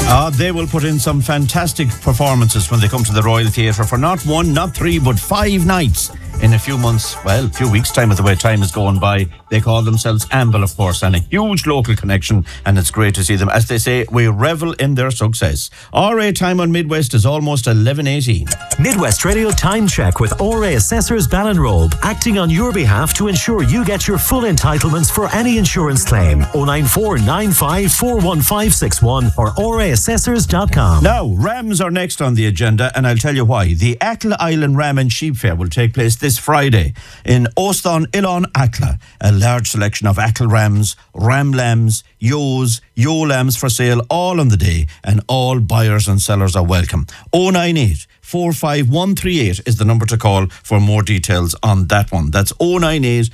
They will put in some fantastic performances when they come to the Royal Theatre for not one, not three, but 5 nights in a few months, well, a few weeks' time, with the way time is going by. They call themselves Amble, of course, and a huge local connection, and it's great to see them. As they say, we revel in their success. RA time on Midwest is almost 11:18. Midwest Radio Time Check with RA Assessors Ballinrobe, acting on your behalf to ensure you get your full entitlements for any insurance claim. 094 95 41561 or raassessors.com. Now, rams are next on the agenda, and I'll tell you why. The Ackle Island Ram and Sheep Fair will take place this Friday in Oston Ilon Ackle. A large selection of Ackle rams, ram lambs, ewes, ewe lambs for sale all on the day, and all buyers and sellers are welcome. 098 45138 is the number to call for more details on that one. That's 098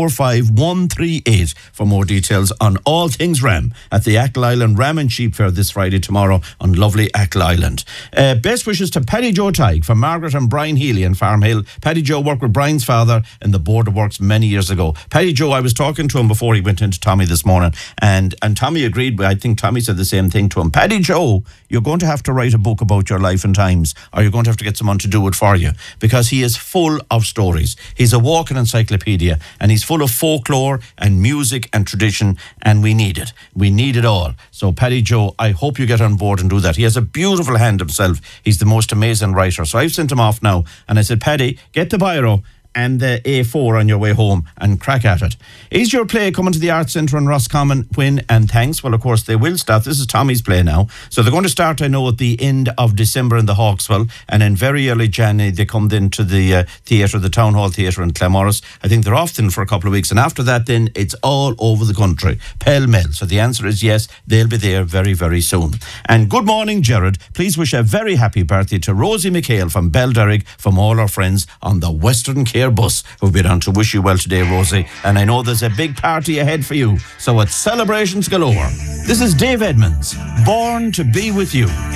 45138 for more details on all things ram at the Ackle Island Ram and Sheep Fair this Friday tomorrow on lovely Ackle Island. Best wishes to Paddy Joe Tighe from Margaret and Brian Healy in Farm Hill. Paddy Joe worked with Brian's father in the Board of Works many years ago. Paddy Joe, I was talking to him before he went into Tommy this morning, and Tommy agreed. I think Tommy said the same thing to him. Paddy Joe, you're going to have to write a book about your life and times, or you're going to have to get someone to do it for you, because he is full of stories. He's a walking encyclopedia, and he's full of folklore and music and tradition, and we need it. We need it all. So Paddy Joe, I hope you get on board and do that. He has a beautiful hand himself. He's the most amazing writer. So I've sent him off now, and I said, Paddy, get the biro and the A4 on your way home and crack at it. Is your play coming to the Arts Centre in Roscommon? When and thanks. Well, of course, they will start. This is Tommy's play now. So they're going to start, I know, at the end of December in the Hawkswell, and in very early January they come then to the theatre, the Town Hall Theatre in Claremorris. I think they're off then for a couple of weeks, and after that then it's all over the country, pell-mell. So the answer is yes, they'll be there very, very soon. And good morning, Gerard. Please wish a very happy birthday to Rosie McHale from Belderrig, from all our friends on the Western Care bus who've been on to wish you well today, Rosie. And I know there's a big party ahead for you, so it's celebrations galore. This is Dave Edmonds, Born to Be With You.